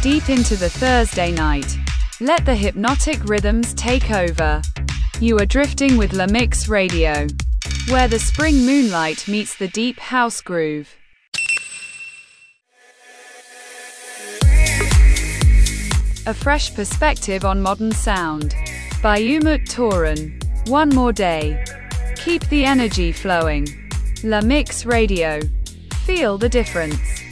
deep into the Thursday night. Let the hypnotic rhythms take over. You are drifting with La Mix Radio, where the spring moonlight meets the deep house groove. A fresh perspective on modern sound. By Umut Toran. One more day. Keep the energy flowing. La Mix Radio. Feel the difference.